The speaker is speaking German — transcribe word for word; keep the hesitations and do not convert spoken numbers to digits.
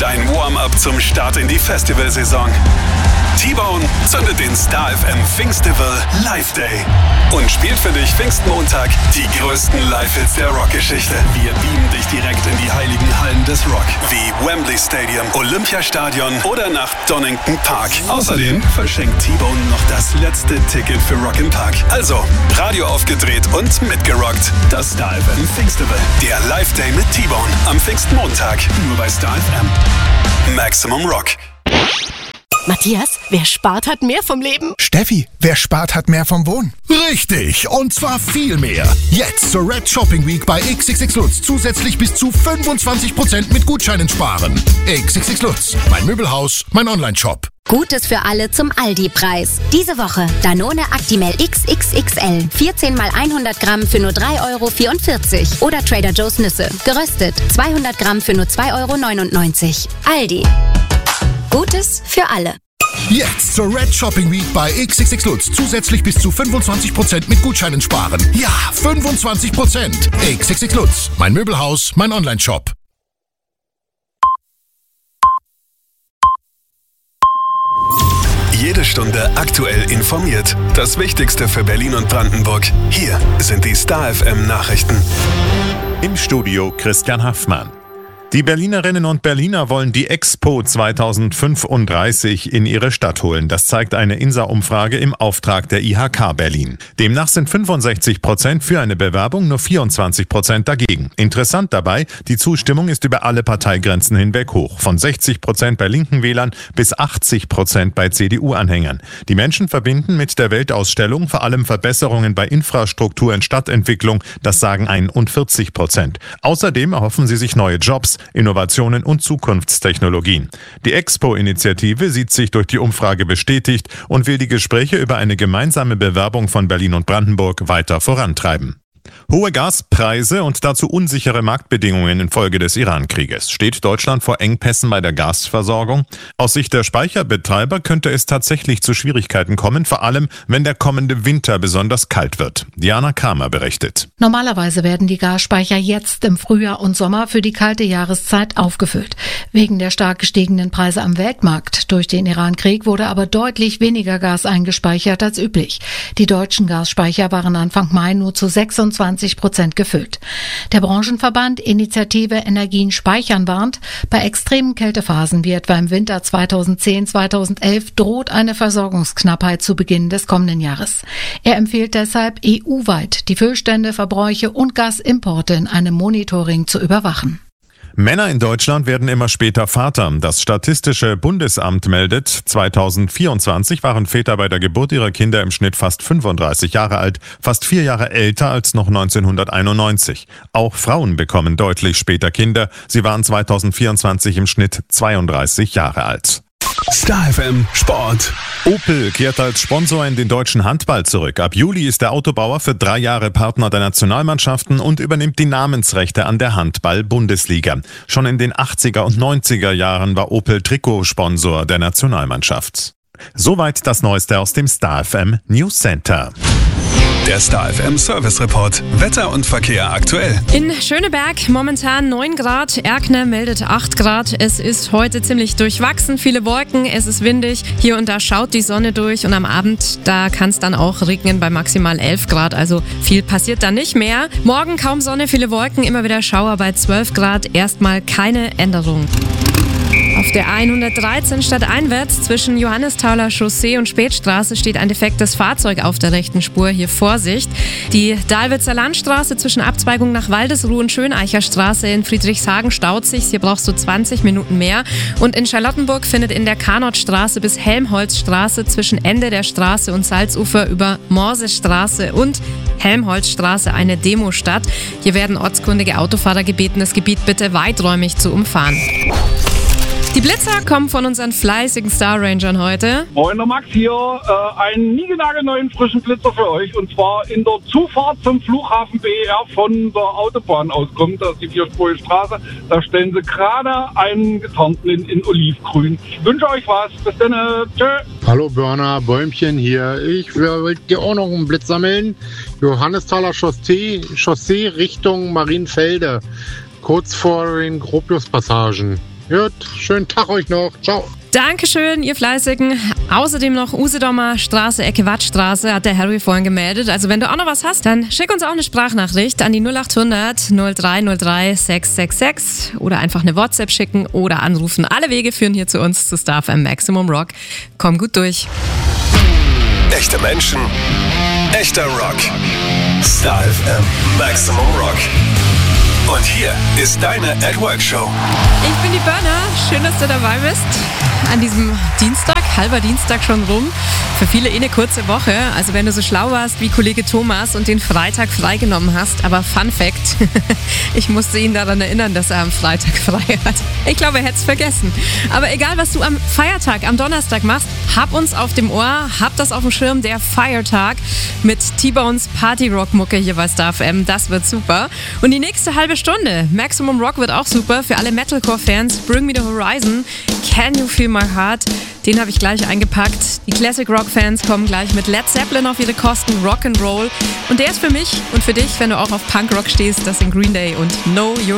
Dein Warm-up zum Start in die Festivalsaison. T-Bone zündet den Star F M Pfingstival Live Day und spielt für dich Pfingstmontag die größten Live-Hits der Rockgeschichte. Wir beamen dich direkt in die heiligen Hallen des Rock, wie Wembley Stadium, Olympiastadion oder nach Donington Park. Außerdem verschenkt T-Bone noch das letzte Ticket für Rock im Park. Also, Radio aufgedreht und mitgerockt. Das Star F M Pfingstival. Der Live Day mit T-Bone am Pfingstmontag. Nur bei Star F M. Maximum Rock. Matthias, wer spart, hat mehr vom Leben. Steffi, wer spart, hat mehr vom Wohnen. Richtig, und zwar viel mehr. Jetzt zur Red Shopping Week bei X X X Lutz zusätzlich bis zu fünfundzwanzig Prozent mit Gutscheinen sparen. X X X Lutz, mein Möbelhaus, mein Online-Shop. Gutes für alle zum Aldi-Preis. Diese Woche Danone Actimel X X X L. vierzehn mal hundert Gramm für nur drei Euro vierundvierzig. Oder Trader Joe's Nüsse. Geröstet zweihundert Gramm für nur zwei Euro neunundneunzig. Aldi. Gutes für alle. Jetzt zur Red Shopping Week bei X X X Lutz zusätzlich bis zu fünfundzwanzig Prozent mit Gutscheinen sparen. Ja, fünfundzwanzig Prozent. X X X Lutz, mein Möbelhaus, mein Online-Shop. Jede Stunde aktuell informiert. Das Wichtigste für Berlin und Brandenburg. Hier sind die Star F M Nachrichten. Im Studio Christian Haffmann. Die Berlinerinnen und Berliner wollen die Expo zweitausendfünfunddreißig in ihre Stadt holen. Das zeigt eine INSA-Umfrage im Auftrag der I H K Berlin. Demnach sind fünfundsechzig Prozent für eine Bewerbung, nur vierundzwanzig Prozent dagegen. Interessant dabei, die Zustimmung ist über alle Parteigrenzen hinweg hoch. Von sechzig Prozent bei linken Wählern bis achtzig Prozent bei C D U-Anhängern. Die Menschen verbinden mit der Weltausstellung vor allem Verbesserungen bei Infrastruktur und Stadtentwicklung. Das sagen einundvierzig Prozent. Außerdem erhoffen sie sich neue Jobs, Innovationen und Zukunftstechnologien. Die Expo-Initiative sieht sich durch die Umfrage bestätigt und will die Gespräche über eine gemeinsame Bewerbung von Berlin und Brandenburg weiter vorantreiben. Hohe Gaspreise und dazu unsichere Marktbedingungen infolge des Iran-Krieges. Steht Deutschland vor Engpässen bei der Gasversorgung? Aus Sicht der Speicherbetreiber könnte es tatsächlich zu Schwierigkeiten kommen, vor allem wenn der kommende Winter besonders kalt wird. Diana Kramer berichtet. Normalerweise werden die Gasspeicher jetzt im Frühjahr und Sommer für die kalte Jahreszeit aufgefüllt. Wegen der stark gestiegenen Preise am Weltmarkt durch den Iran-Krieg wurde aber deutlich weniger Gas eingespeichert als üblich. Die deutschen Gasspeicher waren Anfang Mai nur zu sechsundzwanzig Prozent gefüllt. Der Branchenverband Initiative Energien speichern warnt, bei extremen Kältephasen wie etwa im Winter zweitausendzehn zweitausendelf droht eine Versorgungsknappheit zu Beginn des kommenden Jahres. Er empfiehlt deshalb E U-weit die Füllstände, Verbräuche und Gasimporte in einem Monitoring zu überwachen. Männer in Deutschland werden immer später Vater. Das Statistische Bundesamt meldet, zweitausendvierundzwanzig waren Väter bei der Geburt ihrer Kinder im Schnitt fast fünfunddreißig Jahre alt, fast vier Jahre älter als noch neunzehnhunderteinundneunzig. Auch Frauen bekommen deutlich später Kinder. Sie waren zweitausendvierundzwanzig im Schnitt zweiunddreißig Jahre alt. Star F M Sport. Opel kehrt als Sponsor in den deutschen Handball zurück. Ab Juli ist der Autobauer für drei Jahre Partner der Nationalmannschaften und übernimmt die Namensrechte an der Handball-Bundesliga. Schon in den achtziger und neunziger Jahren war Opel Trikotsponsor der Nationalmannschaft. Soweit das Neueste aus dem Star F M News Center. Der Star F M Service Report. Wetter und Verkehr aktuell. In Schöneberg momentan neun Grad, Erkner meldet acht Grad. Es ist heute ziemlich durchwachsen, viele Wolken, es ist windig. Hier und da schaut die Sonne durch und am Abend, da kann es dann auch regnen bei maximal elf Grad. Also viel passiert da nicht mehr. Morgen kaum Sonne, viele Wolken, immer wieder Schauer bei zwölf Grad. Erstmal keine Änderung. Auf der hundertdreizehn stadteinwärts zwischen Johannesthaler Chaussee und Spätstraße steht ein defektes Fahrzeug auf der rechten Spur. Hier Vorsicht. Die Dahlwitzer Landstraße zwischen Abzweigung nach Waldesruh und Schöneicher Straße in Friedrichshagen staut sich. Hier brauchst du zwanzig Minuten mehr. Und in Charlottenburg findet in der Karnotstraße bis Helmholtzstraße zwischen Ende der Straße und Salzufer über Morsestraße und Helmholtzstraße eine Demo statt. Hier werden ortskundige Autofahrer gebeten, das Gebiet bitte weiträumig zu umfahren. Die Blitzer kommen von unseren fleißigen Star Rangern heute. Moin, der Max hier. Äh, einen niegelnagelneuen frischen Blitzer für euch. Und zwar in der Zufahrt zum Flughafen B E R von der Autobahn auskommt. Das ist die vierspurige Straße. Da stellen sie gerade einen getarnten in, in Olivgrün. Ich wünsche euch was. Bis dann. Tschö. Hallo Börner, Bäumchen hier. Ich wollte dir auch noch einen Blitzer melden. Johannesthaler Chaussee, Chaussee Richtung Marienfelde. Kurz vor den Gropiuspassagen. Gut, schönen Tag euch noch. Ciao. Dankeschön, ihr Fleißigen. Außerdem noch Usedomer Straße, Ecke Wattstraße, hat der Harry vorhin gemeldet. Also wenn du auch noch was hast, dann schick uns auch eine Sprachnachricht an die null acht hundert null drei null drei sechs sechs sechs oder einfach eine WhatsApp schicken oder anrufen. Alle Wege führen hier zu uns, zu Star F M Maximum Rock. Komm gut durch. Echte Menschen, echter Rock. Star F M Maximum Rock. Und hier ist deine At Work Show. Ich bin die Burner. Schön, dass du dabei bist. An diesem Dienstag, halber Dienstag schon rum. Für viele eh eine kurze Woche. Also wenn du so schlau warst wie Kollege Thomas und den Freitag freigenommen hast. Aber Fun Fact, ich musste ihn daran erinnern, dass er am Freitag frei hat. Ich glaube, er hätte es vergessen. Aber egal, was du am Feiertag, am Donnerstag machst, hab uns auf dem Ohr, hab das auf dem Schirm, der Feiertag mit T-Bones Party-Rock-Mucke hier bei Star F M. Das wird super. Und die nächste halbe Stunde, Maximum Rock wird auch super für alle Metalcore-Fans. Bring Me the Horizon, Can You Feel My Heart, den habe ich gleich eingepackt. Die Classic Rock-Fans kommen gleich mit Led Zeppelin auf ihre Kosten, Rock'n'Roll. Und der ist für mich und für dich, wenn du auch auf Punkrock stehst, das sind Green Day und Know Your